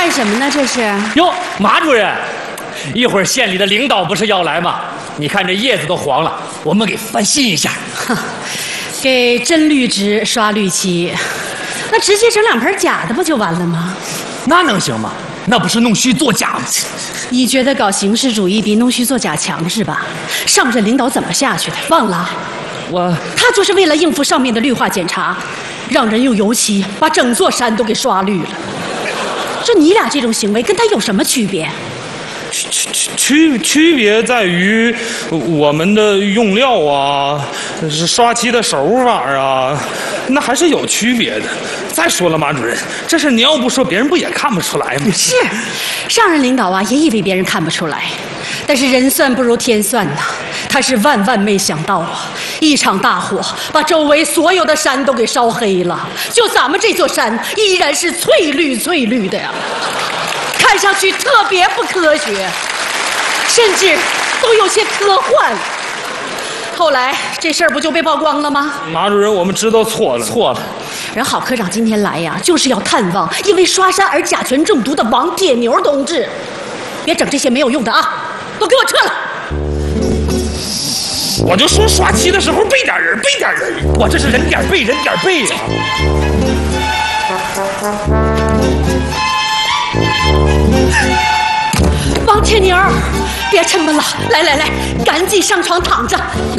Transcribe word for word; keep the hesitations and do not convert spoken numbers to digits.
干什么呢？这是？ 哟，马主任，一会儿县里的领导不是要来吗？你看这叶子都黄了，我们给翻新一下。 给真绿植刷绿漆，那直接整两盆假的不就完了吗？ 那能行吗？那不是弄虚作假吗？ 你觉得搞形式主义比弄虚作假强是吧？上任领导怎么下去的？忘了？ 我他就是为了应付上面的绿化检查，让人用油漆把整座山都给刷绿了。这你俩这种行为跟他有什么区别？ 区区区区别在于我们的用料啊，是刷漆的手法啊，那还是有区别的。再说了，马主任，这事你要不说，别人不也看不出来吗？ 是，上任领导啊也以为别人看不出来，但是人算不如天算呐，他是万万没想到啊，一场大火把周围所有的山都给烧黑了，就咱们这座山依然是翠绿翠绿的呀。看上去特别不科学，甚至都有些科幻。后来这事儿不就被曝光了吗？ 马主任，我们知道错了， 错了。 人郝科长今天来呀，就是要探望因为刷山而甲醛中毒的王铁牛同志。别整这些没有用的啊，都给我撤了！ 我就说刷漆的时候备点人，备点人， 我这是人点背，人点背呀、 王铁牛，别沉闷了，来来来，赶紧上床躺着。